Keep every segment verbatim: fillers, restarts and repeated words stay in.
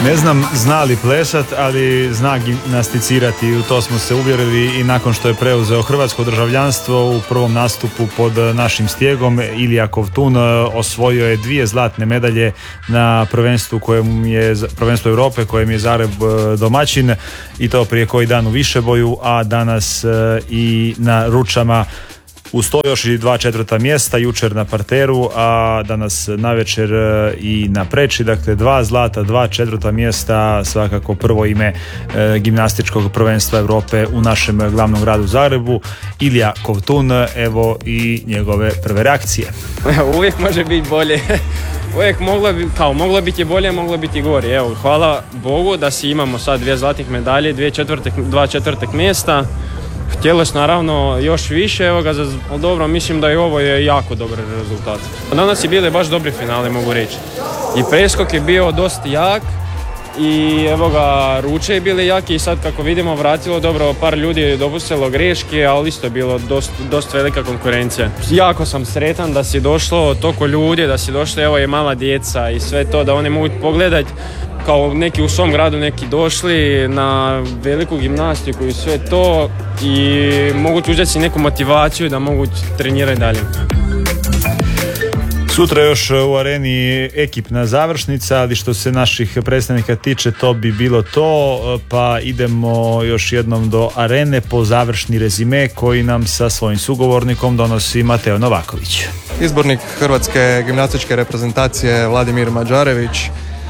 Ne znam zna li plesat, ali zna gimnasticirati. U to smo se uvjerili i nakon što je preuzeo hrvatsko državljanstvo u prvom nastupu pod našim stijegom. Ilija Kovtun osvojio je dvije zlatne medalje na prvenstvu kojem je prvenstvo Europe kojem je Zagreb domaćin, i to prije koji dan u Višeboju, a danas i na Ručama. Uz to još i dva četvrta mjesta, jučer na parteru, a danas navečer i na preči. Dakle, dva zlata, dva četvrta mjesta, svakako prvo ime e, gimnastičkog prvenstva Europe u našem glavnom gradu Zagrebu. Ilija Kovtun, evo i njegove prve reakcije. Uvijek može biti bolje. Uvijek moglo, kao, moglo biti bolje, moglo biti gori. Evo, hvala Bogu da si imamo sad dvije zlatih medalje, dvije četvrtek, dva četvrtek mjesta. Htjelo se naravno još više, evo ga, ali dobro, mislim da i ovo je jako dobar rezultat. Danas je bile baš dobri finale, mogu reći. I preskok je bio dosta jak i evo ga, ruče je bile jaki i sad kako vidimo vratilo dobro, par ljudi je dopustilo greške, ali isto je bilo dosta, dosta velika konkurencija. Jako sam sretan da si došlo toliko ljudi, da si došlo, evo je mala djeca i sve to, da oni mogu pogledati kao neki u svom gradu neki došli na veliku gimnastiku i sve to i mogu uzeti si neku motivaciju da mogu trenirati dalje. Sutra još u areni ekipna završnica, ali što se naših predstavnika tiče to bi bilo to, pa idemo još jednom do arene po završni rezime koji nam sa svojim sugovornikom donosi Mateo Novaković. Izbornik hrvatske gimnastičke reprezentacije Vladimir Mađarević.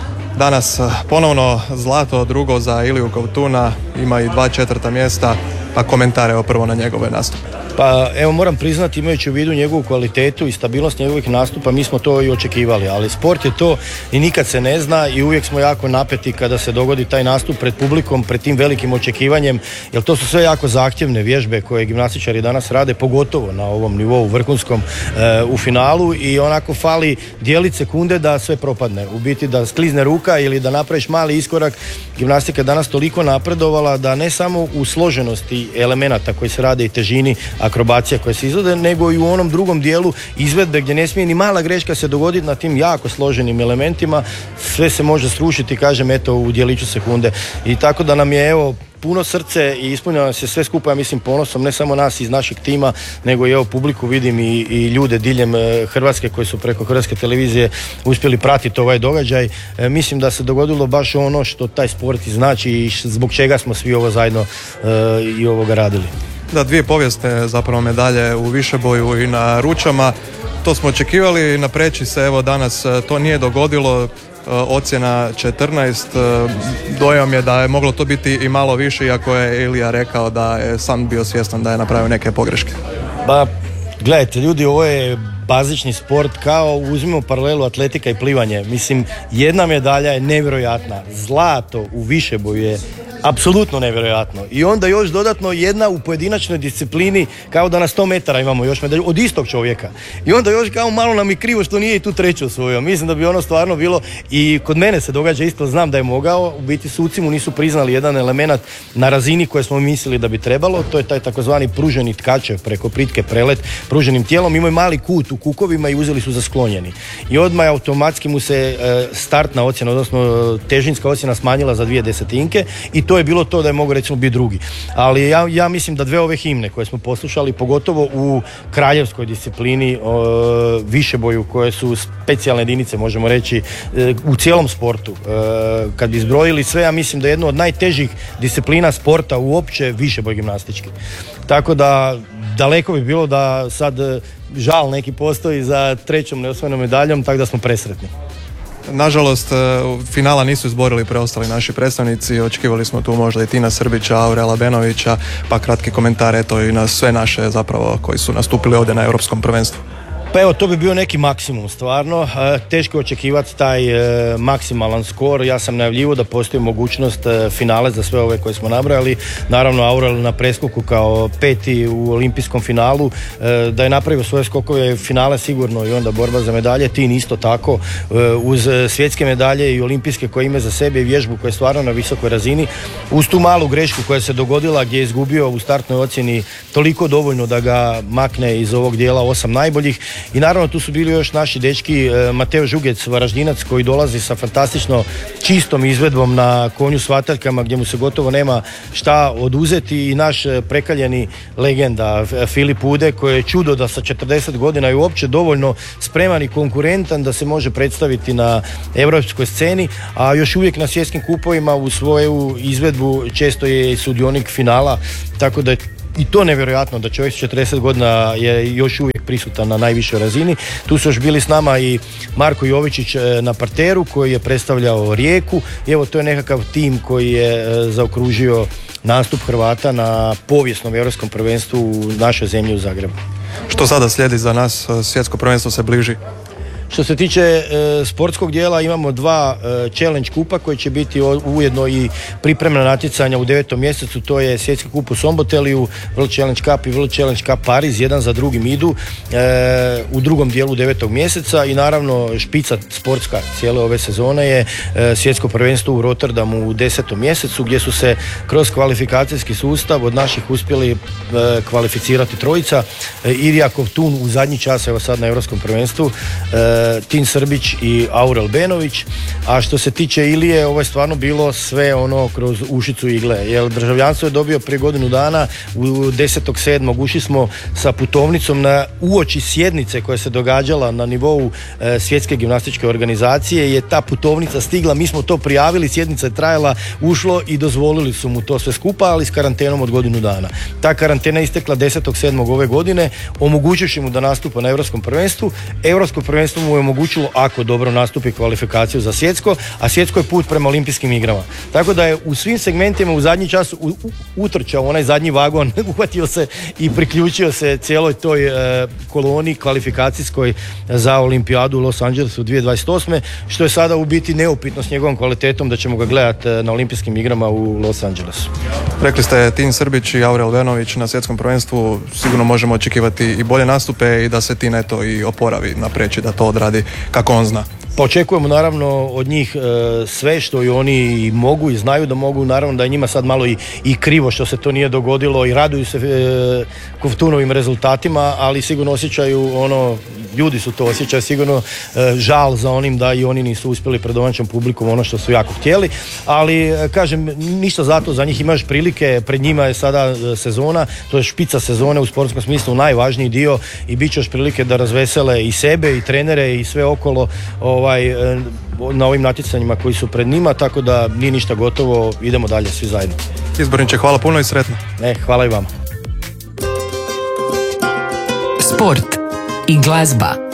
Danas ponovno zlato, drugo za Iliju Kovtuna, ima i dva četvrta mjesta, pa komentare o prvo na njegove nastupe. Pa evo, moram priznati, imajući u vidu njegovu kvalitetu i stabilnost njegovih nastupa, mi smo to i očekivali, ali sport je to i nikad se ne zna i uvijek smo jako napeti kada se dogodi taj nastup pred publikom, pred tim velikim očekivanjem, jer to su sve jako zahtjevne vježbe koje gimnastičari danas rade, pogotovo na ovom nivou vrhunskom e, u finalu, i onako fali dijelić sekunde da sve propadne, u biti da sklizne ruka ili da napraviš mali iskorak. Gimnastika je danas toliko napredovala da ne samo u složenosti elemenata koji se rade i težini akrobacija koje se izvode, nego i u onom drugom dijelu izvedbe gdje ne smije ni mala greška se dogoditi na tim jako složenim elementima, sve se može srušiti, kažem, eto, u dijeliću sekunde. I tako da nam je, evo, puno srce i ispunjava nas je sve skupa, ja mislim, ponosom, ne samo nas iz našeg tima, nego i evo publiku vidim i, i ljude diljem Hrvatske koji su preko Hrvatske televizije uspjeli pratiti ovaj događaj. E, mislim da se dogodilo baš ono što taj sport znači i zbog čega smo svi ovo zajedno e, i ovoga radili. Da, dvije povijesne zapravo medalje u Višeboju i na Ručama, to smo očekivali, na preći se evo danas to nije dogodilo, ocjena četrnaest, dojam je da je moglo to biti i malo više, iako je Ilija rekao da je sam bio svjestan da je napravio neke pogreške. Ba, gledajte ljudi, ovo je bazični sport, kao uzmimo paralelu atletika i plivanje. Mislim, jedna medalja je nevjerojatna, zlato u Višeboju je apsolutno nevjerojatno. I onda još dodatno jedna u pojedinačnoj disciplini, kao da na sto metara imamo još medalju od istog čovjeka. I onda još kao malo nam je krivo što nije i tu treću osvojio. Mislim da bi ono stvarno bilo, i kod mene se događa isto, znam da je mogao, u biti suci mu nisu priznali jedan element na razini koje smo mislili da bi trebalo, to je taj takozvani pruženi tkačev preko pritke prelet pruženim tijelom, imaju mali kut u kukovima i uzeli su za sklonjeni. I odmah automatski mu se startna ocjena, odnosno težinska ocjena smanjila za dvije desetinke i to je bilo to da je mogu recimo biti drugi. Ali ja, ja mislim da dve ove himne koje smo poslušali, pogotovo u kraljevskoj disciplini o, Višeboju, koje su specijalne jedinice, možemo reći, e, u cijelom sportu, e, kad bi zbrojili sve, ja mislim da je jedno od najtežih disciplina sporta uopće Višeboj gimnastički. Tako da daleko bi bilo da sad žal neki postoji za trećom neosvojenom medaljom, tako da smo presretni. Nažalost, finala nisu izborili preostali naši predstavnici, očekivali smo tu možda i Tina Srbića, Aurela Benovića, pa kratki komentar eto i na sve naše zapravo koji su nastupili ovdje na Europskom prvenstvu. Pa evo, to bi bio neki maksimum stvarno, teško očekivati taj e, maksimalan skor. Ja sam najavljivo da postoji mogućnost e, finale za sve ove koje smo nabrojali, naravno Aurel na preskoku kao peti u olimpijskom finalu, e, da je napravio svoje skokove finale sigurno i onda borba za medalje, Tin isto tako, e, uz svjetske medalje i olimpijske koje ima za sebe i vježbu koja je stvarno na visokoj razini, uz tu malu grešku koja se dogodila gdje je izgubio u startnoj ocjeni toliko dovoljno da ga makne iz ovog dijela osam najboljih. i naravno tu su bili još naši dečki Mateo Žugec, Varaždinac, koji dolazi sa fantastično čistom izvedbom na konju s vataljkama gdje mu se gotovo nema šta oduzeti, i naš prekaljeni legenda Filip Ude, koji je čudo da sa četrdeset godina je uopće dovoljno spreman i konkurentan da se može predstaviti na europskoj sceni, a još uvijek na svjetskim kupovima u svoju izvedbu često je sudionik finala, tako da je i to nevjerojatno da čovjek s četrdeset godina je još uvijek prisutan na najvišoj razini. Tu su još bili s nama i Marko Jovičić na parteru koji je predstavljao Rijeku, i evo to je nekakav tim koji je zaokružio nastup Hrvata na povijesnom europskom prvenstvu u našoj zemlji u Zagrebu. Što sada slijedi za nas? Svjetsko prvenstvo se bliži. Što se tiče e, sportskog dijela, imamo dva e, challenge kupa koji će biti o, ujedno i pripremna natjecanja u devetom mjesecu. To je Svjetski kup u Somboteliju, World Challenge Cup i World Challenge Cup Pariz, jedan za drugim idu e, u drugom dijelu devetog mjeseca, i naravno špica sportska cijele ove sezone je e, Svjetsko prvenstvo u Rotterdamu u desetom mjesecu, gdje su se kroz kvalifikacijski sustav od naših uspjeli e, kvalificirati trojica, e, Irija Kovtun u zadnji čas, evo sad na Europskom prvenstvu, e, Tin Srbić i Aurel Benović. A što se tiče Ilije, ovo je stvarno bilo sve ono kroz ušicu igle, jer državljanstvo je dobio prije godinu dana, u desetog sedmog ušli smo sa putovnicom na uoči sjednice koja se događala na nivou e, svjetske gimnastičke organizacije, je ta putovnica stigla, mi smo to prijavili, sjednica je trajala, ušlo i dozvolili su mu to sve skupa, ali s karantenom od godinu dana. Ta karantena je istekla desetog sedmog ove godine, omogućivši mu da nastupa na Europskom prvenstvu. Europsko prvenstvo mu je omogućilo, ako dobro nastupi, kvalifikaciju za svjetsko, a svjetsko je put prema olimpijskim igrama. Tako da je u svim segmentima u zadnji čas u, u, utrčao onaj zadnji vagon, uhvatio se i priključio se cijeloj toj e, koloni kvalifikacijskoj za olimpijadu u Los Angelesu dvije tisuće dvadeset osme, što je sada u biti neupitno s njegovom kvalitetom da ćemo ga gledati na olimpijskim igrama u Los Angelesu. Rekli ste Tin Srbić i Aurel Benović na svjetskom prvenstvu, sigurno možemo očekivati i bolje nastupe i da se Tin eto i oporavi napreći, da to odradi kako on zna. Pa očekujemo naravno od njih e, sve što i oni mogu i znaju da mogu, naravno da je njima sad malo i, i krivo što se to nije dogodilo i raduju se e, Kovtunovim rezultatima, ali sigurno osjećaju ono, ljudi su to osjećaju sigurno e, žal za onim da i oni nisu uspjeli pred domaćom publikom ono što su jako htjeli, ali e, kažem, ništa zato, za njih imaš prilike, pred njima je sada e, sezona, to je špica sezone u sportskom smislu, najvažniji dio, i bit će još prilike da razvesele i sebe i trenere i sve okolo ovaj, na ovim natjecanjima koji su pred njima, tako da nije ništa gotovo, idemo dalje svi zajedno. Izborniče, hvala puno i sretno. Ne, hvala i vama. Sport i glazba.